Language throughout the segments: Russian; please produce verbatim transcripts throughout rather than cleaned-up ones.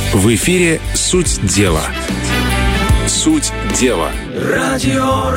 В эфире «Суть дела». Суть дела. Радио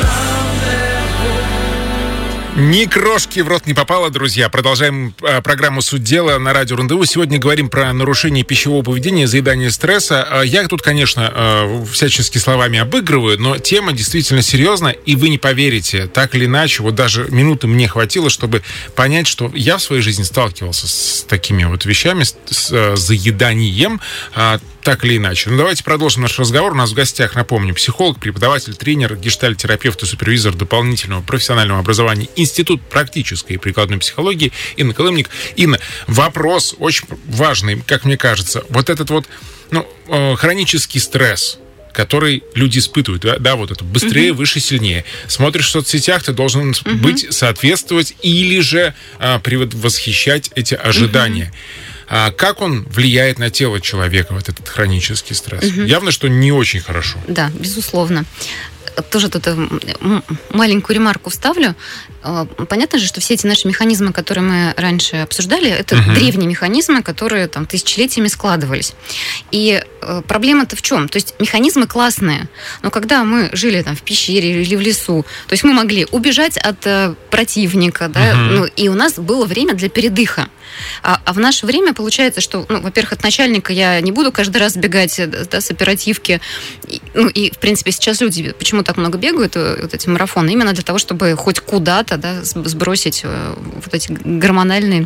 Ни крошки в рот не попало, друзья. Продолжаем э, программу «Суть дела» на радио РНДУ. Сегодня говорим про нарушение пищевого поведения, заедание стресса. Э, я тут, конечно, э, всячески словами обыгрываю, но тема действительно серьезная, и вы не поверите, так или иначе, вот даже минуты мне хватило, чтобы понять, что я в своей жизни сталкивался с такими вот вещами, с, с э, заеданием, э, так или иначе. Ну, давайте продолжим наш разговор. У нас в гостях, напомню, психолог, преподаватель, тренер, гештальт-терапевт и супервизор дополнительного профессионального образования Институт практической и прикладной психологии Инна Колымник. Инна, вопрос очень важный, как мне кажется. Вот этот вот, ну, э, хронический стресс, который люди испытывают, да, да вот это быстрее, uh-huh. выше, сильнее. Смотришь в соцсетях, ты должен uh-huh. быть, соответствовать или же э, предвосхищать эти ожидания. Uh-huh. А как он влияет на тело человека, вот этот хронический стресс? Угу. Явно, что не очень хорошо. Да, безусловно. Тоже тут маленькую ремарку вставлю. Понятно же, что все эти наши механизмы, которые мы раньше обсуждали, это uh-huh. древние механизмы, которые там тысячелетиями складывались. И проблема-то в чем? То есть механизмы классные, но когда мы жили там в пещере или в лесу, то есть мы могли убежать от противника, да, uh-huh. ну, и у нас было время для передыха. А, а в наше время получается, что, ну, во-первых, от начальника я не буду каждый раз бегать, да, с оперативки. И, ну, и, в принципе, сейчас люди почему так много бегают, вот эти марафоны, именно для того, чтобы хоть куда-то, да, сбросить вот эти гормональные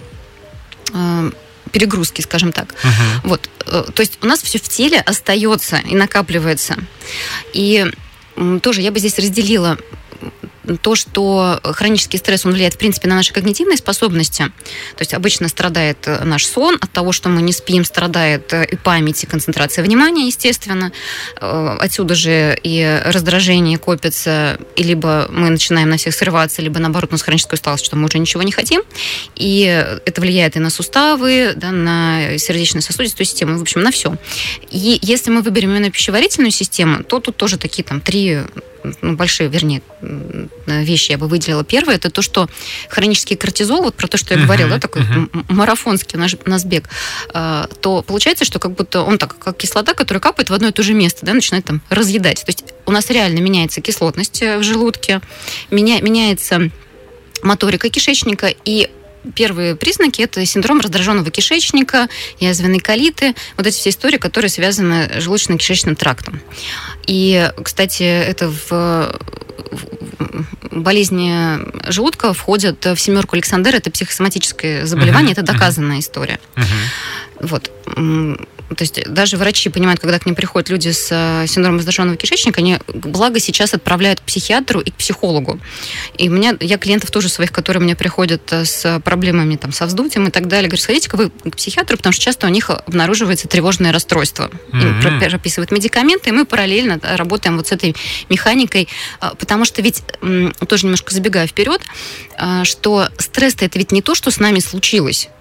э, перегрузки, скажем так. Uh-huh. Вот. То есть у нас все в теле остается и накапливается. И тоже я бы здесь разделила то, что хронический стресс, он влияет, в принципе, на наши когнитивные способности. То есть обычно страдает наш сон от того, что мы не спим, страдает и память, и концентрация внимания, естественно. Отсюда же и раздражение копится, и либо мы начинаем на всех срываться, либо, наоборот, у нас хроническая усталость, что мы уже ничего не хотим. И это влияет и на суставы, да, на сердечно-сосудистую систему, в общем, на все. И если мы выберем именно пищеварительную систему, то тут тоже такие там три... ну, большие, вернее, вещи я бы выделила. Первое, это то, что хронический кортизол, вот про то, что я uh-huh, говорила, да, такой uh-huh. марафонский наш, наш бег, то получается, что как будто он так, как кислота, которая капает в одно и то же место, да, начинает там разъедать. То есть у нас реально меняется кислотность в желудке, меня, меняется моторика кишечника, и первые признаки – это синдром раздраженного кишечника, язвенные колиты, вот эти все истории, которые связаны с желудочно-кишечным трактом. И, кстати, это в болезни желудка входят в семерку Александера, это психосоматическое заболевание, uh-huh. это доказанная uh-huh. история. Uh-huh. Вот. То есть даже врачи понимают, когда к ним приходят люди с синдромом раздраженного кишечника, они, благо, сейчас отправляют к психиатру и к психологу. И у меня, я клиентов тоже своих, которые мне приходят с проблемами там, со вздутием и так далее, говорю, сходите-ка вы к психиатру, потому что часто у них обнаруживается тревожное расстройство. Им mm-hmm. прописывают медикаменты, и мы параллельно работаем вот с этой механикой, потому что ведь, тоже немножко забегая вперед, что стресс-то это ведь не то, что с нами случилось.